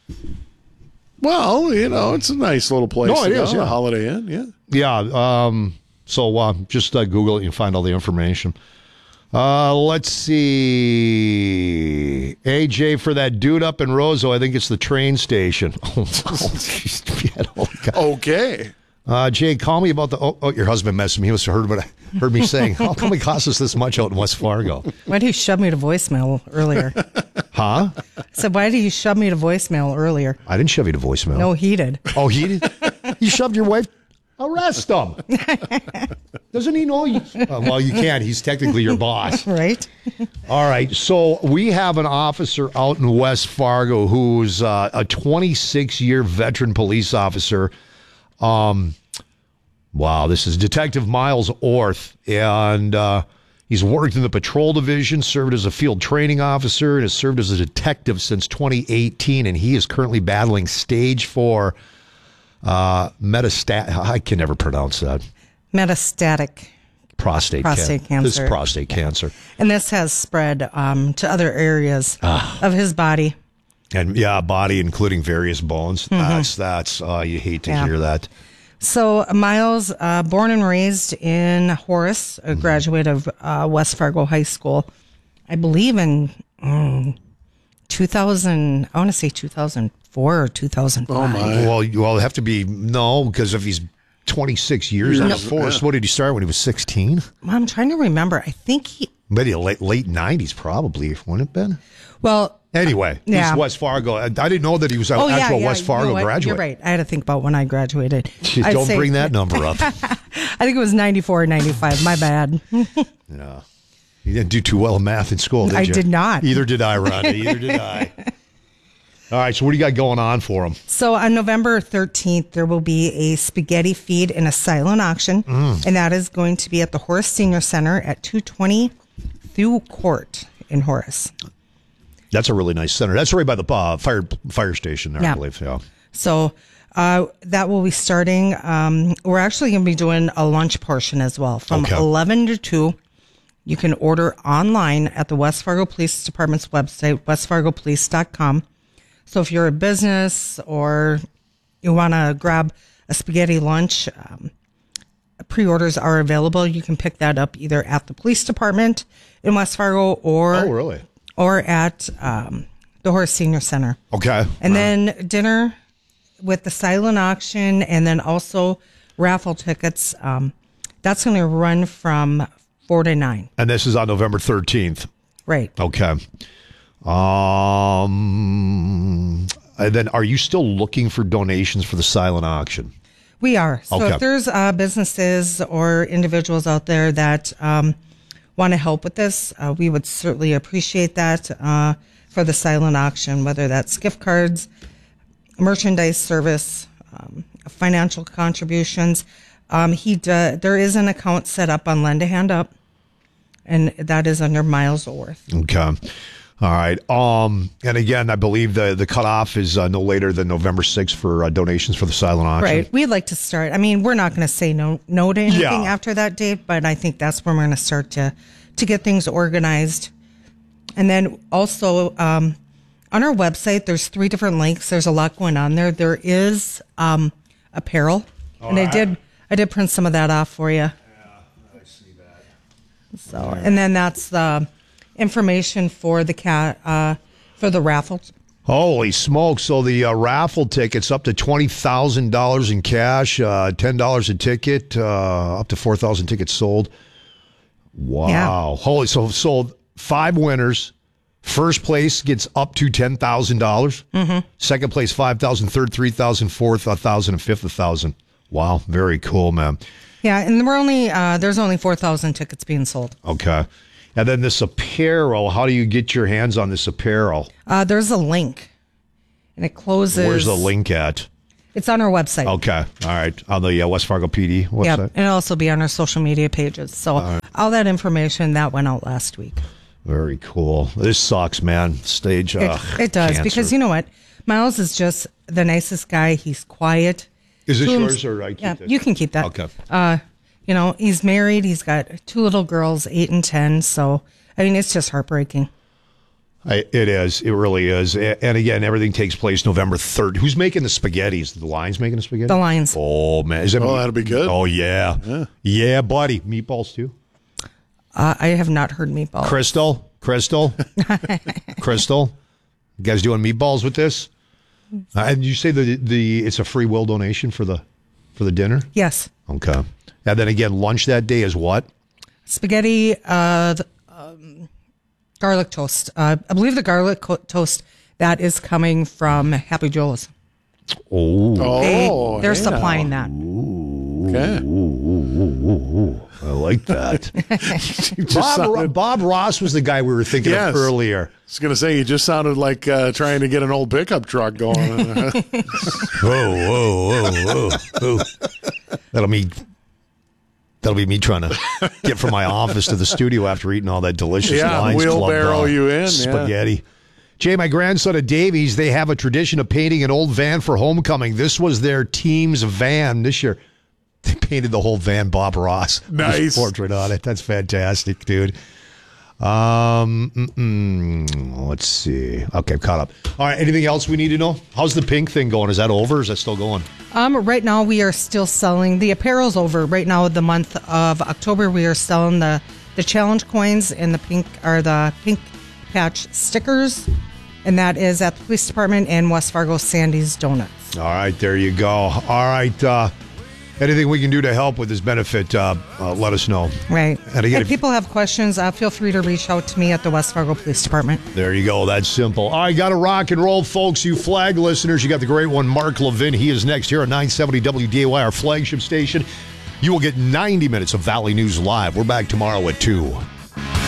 Well, you know, it's a nice little place. No, it to is, go, yeah. a Holiday Inn. Yeah. Yeah, um, so uh, just uh, Google it. You can find all the information. Uh, let's see. A J, for that dude up in Roseau, I think it's the train station. Oh, geez. Okay. Uh, Jay, call me about the. Oh, oh, your husband messaged me. He must have heard what I heard me saying. How come it costs us this much out in West Fargo? Why did he shove me to voicemail earlier? Huh? I said, why did he shove me to voicemail earlier? I didn't shove you to voicemail. No, he did. Oh, he did? You shoved your wife? Arrest him. Doesn't he know you? Uh, well, you can't. He's technically your boss. Right. All right. So we have an officer out in West Fargo who's uh, a twenty-six year veteran police officer. Um, wow. This is Detective Miles Orth. And uh, he's worked in the patrol division, served as a field training officer, and has served as a detective since twenty eighteen. And he is currently battling stage four uh, metastat. I can never pronounce that. Metastatic. Prostate, Prostate can- This cancer. is prostate cancer. And this has spread um, to other areas Ah. of his body. And yeah, body, including various bones. Mhm. That's, that's, uh, you hate to Yeah. hear that. So Miles, uh, born and raised in Horace, a graduate of uh, West Fargo High School, I believe in mm, two thousand, I want to say two thousand four or two thousand five. Well, you all have to be, no, because if he's twenty-six years on the No. force, Yeah. what did he start when he was sixteen? I'm trying to remember. I think he, Maybe late, late nineties, probably, wouldn't it been? well, Anyway, Yeah. he's West Fargo. I I didn't know that he was an oh, yeah, actual yeah, West you Fargo know what? graduate. You're right. I had to think about when I graduated. Jeez, I'd don't say- bring that number up. I think it was ninety-four or ninety-five. My bad. No. You didn't do too well in math in school, did I you? did not. Either did I, Rhonda. Either did I. All right, so what do you got going on for him? So on November thirteenth, there will be a spaghetti feed and a silent auction, Mm. and that is going to be at the Horace Senior Center at two twenty Thew Court in Horace. That's a really nice center. That's right by the uh, fire fire station there, I Yeah. believe. Yeah. So uh, that will be starting. Um, we're actually going to be doing a lunch portion as well from Okay. eleven to two. You can order online at the West Fargo Police Department's website, west fargo police dot com. So if you're a business or you want to grab a spaghetti lunch, um, pre-orders are available. You can pick that up either at the police department in West Fargo or Oh, really? or at um, the Horace Senior Center. Okay. And then dinner with the silent auction and then also raffle tickets. Um, that's going to run from four to nine. And this is on November thirteenth. Right. Okay. Um, and then are you still looking for donations for the silent auction? We are. So Okay. if there's uh, businesses or individuals out there that um, want to help with this, uh, we would certainly appreciate that uh, for the silent auction, whether that's gift cards, merchandise service, um, financial contributions. Um, he do, there is an account set up on Lend a Hand Up, and that is under Miles Orth. Okay. All right. Um, and again, I believe the, the cutoff is uh, no later than November sixth for uh, donations for the silent auction. Right. We'd like to start. I mean, we're not going to say no no to anything Yeah. after that date, but I think that's when we're going to start to, to get things organized. And then also um, on our website, there's three different links. There's a lot going on there. There is um, apparel. All and right. I did I did print some of that off for you. Yeah, I see that. So, and then that's the information for the cat uh, for the raffles. Holy smokes. So the uh, raffle tickets up to twenty thousand dollars in cash, uh, ten dollars a ticket, uh, up to four thousand tickets sold. Wow. Yeah. Holy, so sold five winners. First place gets up to ten thousand dollars. Mm-hmm. Second place, five thousand dollars. Third, three thousand dollars. Fourth, one thousand dollars. And fifth, one thousand dollars. Wow. Very cool, man. Yeah, and we're only uh, there's only four thousand tickets being sold. Okay. And then this apparel, how do you get your hands on this apparel? Uh, there's a link, and it closes. Where's the link at? It's on our website. Okay. All right. On the uh, West Fargo P D website? Yep, and it'll also be on our social media pages. So all, right. all that information, that went out last week. Very cool. This sucks, man. Stage uh, It, it does, cancer. because you know what? Miles is just the nicest guy. He's quiet. Is this To him- yours or I keep Yeah, this? you can keep that. Okay. Uh, you know, he's married. He's got two little girls, eight and ten. So, I mean, it's just heartbreaking. I, it is. It really is. A- And again, everything takes place November third. Who's making the spaghettis? The Lions making the spaghetti? The Lions. Oh, man. Is it Oh, that'll be good. Oh, yeah. Yeah. Yeah, buddy. Meatballs, too? Uh, I have not heard meatballs. Crystal? Crystal? Crystal? You guys doing meatballs with this? Uh, and you say the the it's a free will donation for the for the dinner? Yes. Okay. And then again, lunch that day is what? Spaghetti, uh, the, um, garlic toast. Uh, I believe the garlic co- toast that is coming from Happy Joe's. Oh. Oh, They, are hey supplying now. that. Okay. Ooh, ooh, ooh, ooh. I like that. You just Bob, sounded- Bob Ross was the guy we were thinking Yes. of earlier. I was going to say, you just sounded like uh, trying to get an old pickup truck going. Whoa, whoa, whoa, whoa, whoa. That'll be that'll be me trying to get from my office to the studio after eating all that delicious Yeah, Lions Club, wheelbarrow uh, you in, yeah. spaghetti. Jay, my grandson at Davies, they have a tradition of painting an old van for homecoming. This was their team's van this year. They painted the whole van Bob Ross. with his Nice. portrait on it. That's fantastic, dude. Um, mm-mm. Let's see. Okay, I'm caught up. All right, anything else we need to know? How's the pink thing going? Is that over or is that still going? Um, right now we are still selling the apparel's over. Right now, the month of October, we are selling the the challenge coins and the pink or the pink patch stickers, and that is at the police department and West Fargo Sandy's Donuts. All right, there you go. All right, uh, anything we can do to help with this benefit, uh, uh, let us know. Right. And again, if if- people have questions, uh, feel free to reach out to me at the West Fargo Police Department. There you go. That's simple. All right, got to rock and roll, folks. You flag listeners, you got the great one, Mark Levin. He is next here on nine seventy W D A Y, our flagship station. You will get ninety minutes of Valley News Live. We're back tomorrow at two.